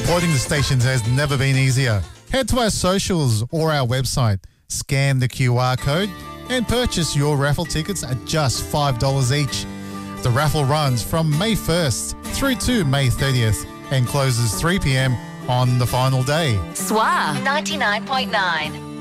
Supporting the stations has never been easier. Head to our socials or our website, scan the QR code and purchase your raffle tickets at just $5 each. The raffle runs from May 1st through to May 30th and closes 3 p.m. on the final day. SWA 99.9.